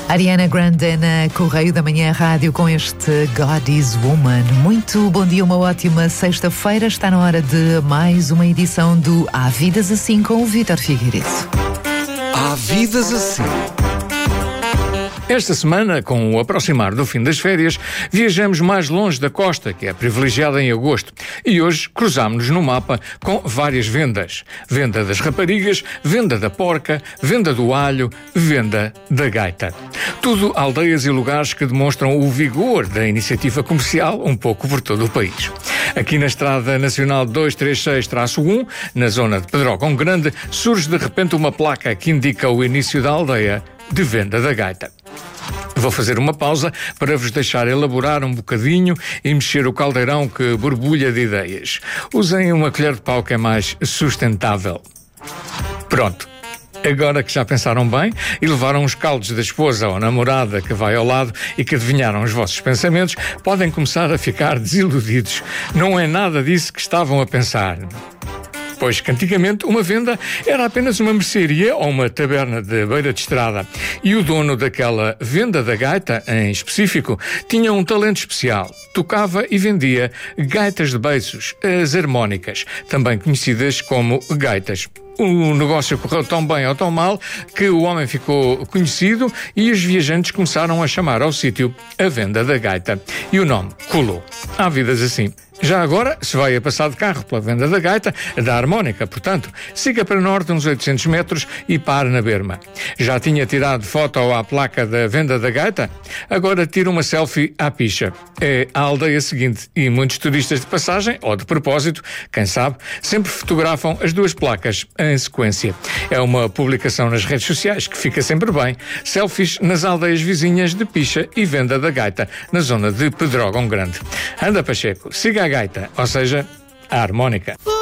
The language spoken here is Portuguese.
Ariana Grande na Correio da Manhã Rádio com este God is Woman. Muito bom dia, uma ótima sexta-feira. Está na hora de mais uma edição do Há Vidas Assim com o Vítor Figueiredo. Há Vidas Assim. Esta semana, com o aproximar do fim das férias, viajamos mais longe da costa, que é privilegiada em agosto. E hoje cruzámos-nos no mapa com várias vendas. Venda das raparigas, venda da porca, venda do alho, venda da gaita. Tudo aldeias e lugares que demonstram o vigor da iniciativa comercial um pouco por todo o país. Aqui na Estrada Nacional 236-1, na zona de Pedrógão Grande, surge de repente uma placa que indica o início da aldeia de venda da gaita. Vou fazer uma pausa para vos deixar elaborar um bocadinho e mexer o caldeirão que borbulha de ideias. Usem uma colher de pau que é mais sustentável. Pronto. Agora que já pensaram bem e levaram os caldos da esposa ou namorada que vai ao lado e que adivinharam os vossos pensamentos, podem começar a ficar desiludidos. Não é nada disso que estavam a pensar. Pois que antigamente uma venda era apenas uma mercearia ou uma taberna de beira de estrada. E o dono daquela venda da gaita, em específico, tinha um talento especial. Tocava e vendia gaitas de beiços, as harmónicas, também conhecidas como gaitas. O negócio correu tão bem ou tão mal que o homem ficou conhecido e os viajantes começaram a chamar ao sítio a venda da gaita. E o nome colou. Há vidas assim. Já agora, se vai a passar de carro pela venda da gaita, da harmónica, portanto, siga para norte uns 800 metros e pare na berma. Já tinha tirado foto à placa da venda da gaita? Agora tira uma selfie à picha. É a aldeia seguinte e muitos turistas de passagem, ou de propósito, quem sabe, sempre fotografam as duas placas em sequência. É uma publicação nas redes sociais que fica sempre bem. Selfies nas aldeias vizinhas de Picha e venda da gaita, na zona de Pedrógão Grande. Anda, Pacheco, siga a gaita, ou seja, a harmónica.